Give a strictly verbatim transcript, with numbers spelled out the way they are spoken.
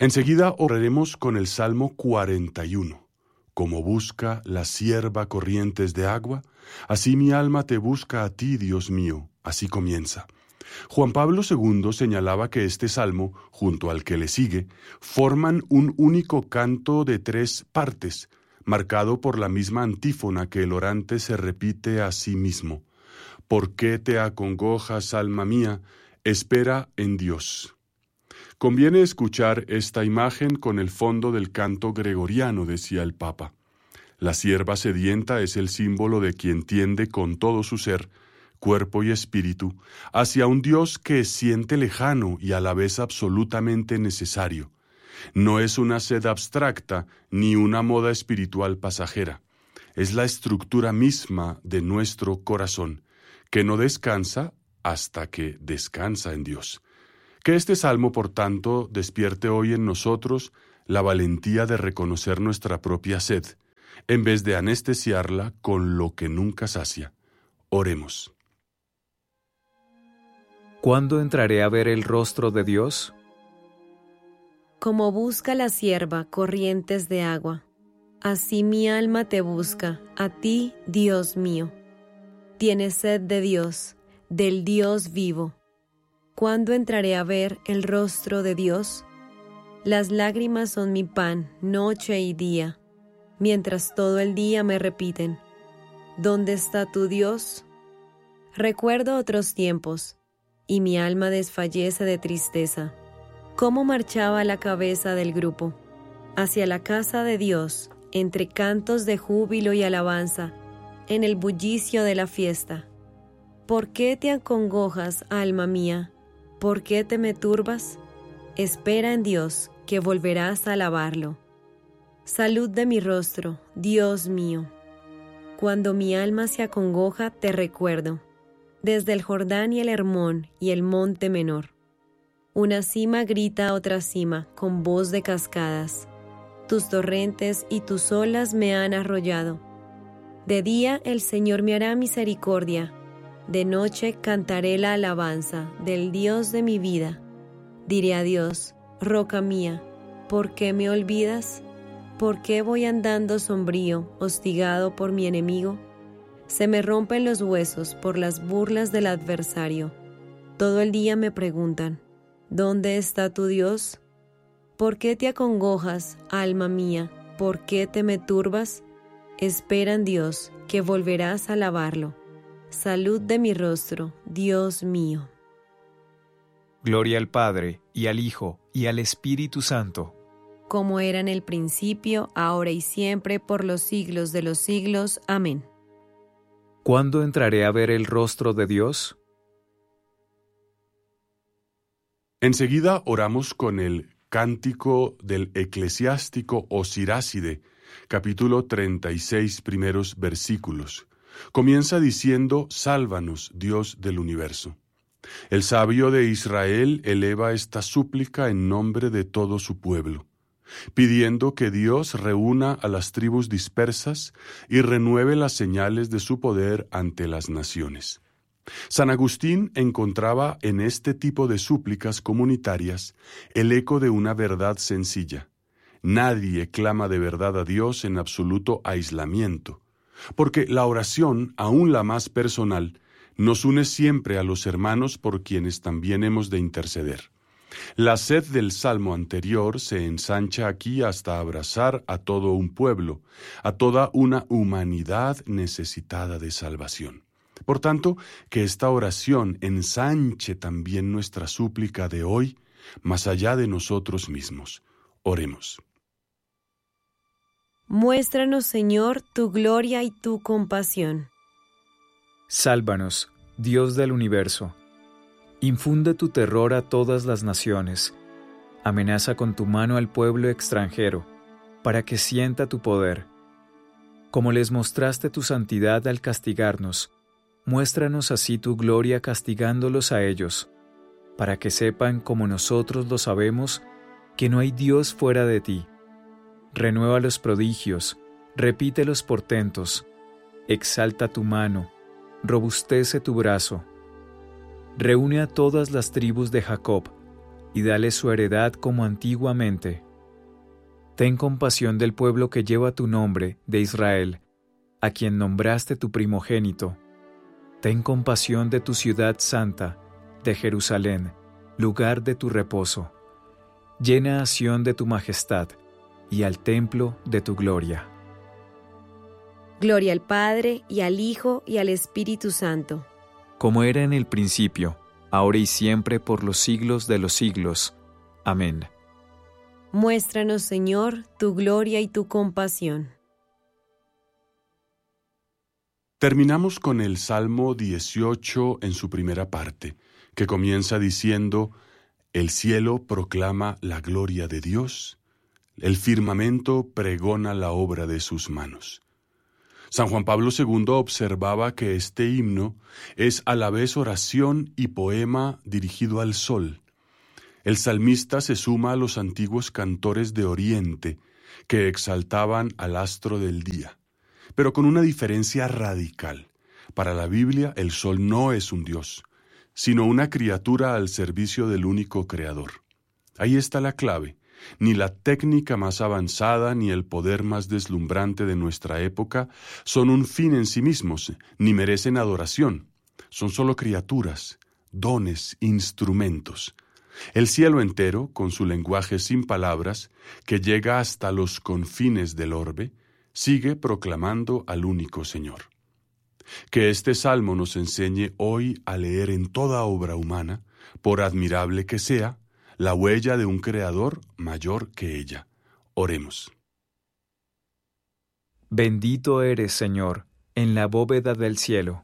Enseguida oraremos con el Salmo cuarenta y uno. Como busca la sierva corrientes de agua, así mi alma te busca a ti, Dios mío. Así comienza. Juan Pablo segundo señalaba que este salmo, junto al que le sigue, forman un único canto de tres partes, marcado por la misma antífona que el orante se repite a sí mismo. ¿Por qué te acongojas, alma mía? Espera en Dios. Conviene escuchar esta imagen con el fondo del canto gregoriano, decía el Papa. La sierva sedienta es el símbolo de quien tiende con todo su ser, cuerpo y espíritu, hacia un Dios que siente lejano y a la vez absolutamente necesario. No es una sed abstracta ni una moda espiritual pasajera. Es la estructura misma de nuestro corazón, que no descansa hasta que descansa en Dios. Que este salmo, por tanto, despierte hoy en nosotros la valentía de reconocer nuestra propia sed, en vez de anestesiarla con lo que nunca sacia. Oremos. ¿Cuándo entraré a ver el rostro de Dios? Como busca la sierva corrientes de agua, así mi alma te busca, a ti, Dios mío. Tienes sed de Dios, del Dios vivo. ¿Cuándo entraré a ver el rostro de Dios? Las lágrimas son mi pan, noche y día, mientras todo el día me repiten, ¿dónde está tu Dios? Recuerdo otros tiempos, y mi alma desfallece de tristeza. ¿Cómo marchaba la cabeza del grupo? Hacia la casa de Dios, entre cantos de júbilo y alabanza, en el bullicio de la fiesta. ¿Por qué te acongojas, alma mía? ¿Por qué te me turbas? Espera en Dios, que volverás a alabarlo. Salud de mi rostro, Dios mío. Cuando mi alma se acongoja, te recuerdo, desde el Jordán y el Hermón y el monte menor. Una cima grita a otra cima con voz de cascadas. Tus torrentes y tus olas me han arrollado. De día el Señor me hará misericordia. De noche cantaré la alabanza del Dios de mi vida. Diré a Dios, roca mía, ¿por qué me olvidas? ¿Por qué voy andando sombrío, hostigado por mi enemigo? Se me rompen los huesos por las burlas del adversario. Todo el día me preguntan, ¿dónde está tu Dios? ¿Por qué te acongojas, alma mía? ¿Por qué te me turbas? Espera en Dios, que volverás a alabarlo. Salud de mi rostro, Dios mío. Gloria al Padre, y al Hijo, y al Espíritu Santo. Como era en el principio, ahora y siempre, por los siglos de los siglos. Amén. ¿Cuándo entraré a ver el rostro de Dios? Enseguida oramos con el cántico del eclesiástico o Siráside, capítulo treinta y seis, primeros versículos. Comienza diciendo, sálvanos, Dios del universo. El sabio de Israel eleva esta súplica en nombre de todo su pueblo, pidiendo que Dios reúna a las tribus dispersas y renueve las señales de su poder ante las naciones. San Agustín encontraba en este tipo de súplicas comunitarias el eco de una verdad sencilla. Nadie clama de verdad a Dios en absoluto aislamiento, porque la oración, aun la más personal, nos une siempre a los hermanos por quienes también hemos de interceder. La sed del salmo anterior se ensancha aquí hasta abrazar a todo un pueblo, a toda una humanidad necesitada de salvación. Por tanto, que esta oración ensanche también nuestra súplica de hoy, más allá de nosotros mismos. Oremos. Muéstranos, Señor, tu gloria y tu compasión. Sálvanos, Dios del universo. Infunde tu terror a todas las naciones. Amenaza con tu mano al pueblo extranjero, para que sienta tu poder. Como les mostraste tu santidad al castigarnos, muéstranos así tu gloria castigándolos a ellos, para que sepan, como nosotros lo sabemos, que no hay Dios fuera de ti. Renueva los prodigios, repite los portentos, exalta tu mano, robustece tu brazo. Reúne a todas las tribus de Jacob, y dale su heredad como antiguamente. Ten compasión del pueblo que lleva tu nombre, de Israel, a quien nombraste tu primogénito. Ten compasión de tu ciudad santa, de Jerusalén, lugar de tu reposo. Llena a Sión de tu majestad, y al templo de tu gloria. Gloria al Padre, y al Hijo, y al Espíritu Santo. Como era en el principio, ahora y siempre, por los siglos de los siglos. Amén. Muéstranos, Señor, tu gloria y tu compasión. Terminamos con el Salmo dieciocho en su primera parte, que comienza diciendo: el cielo proclama la gloria de Dios, el firmamento pregona la obra de sus manos. San Juan Pablo segundo observaba que este himno es a la vez oración y poema dirigido al sol. El salmista se suma a los antiguos cantores de Oriente que exaltaban al astro del día, pero con una diferencia radical. Para la Biblia, el sol no es un dios, sino una criatura al servicio del único creador. Ahí está la clave. Ni la técnica más avanzada ni el poder más deslumbrante de nuestra época son un fin en sí mismos, ni merecen adoración. Son solo criaturas, dones, instrumentos. El cielo entero, con su lenguaje sin palabras, que llega hasta los confines del orbe, sigue proclamando al único Señor. Que este salmo nos enseñe hoy a leer en toda obra humana, por admirable que sea, la huella de un creador mayor que ella. Oremos. Bendito eres, Señor, en la bóveda del cielo.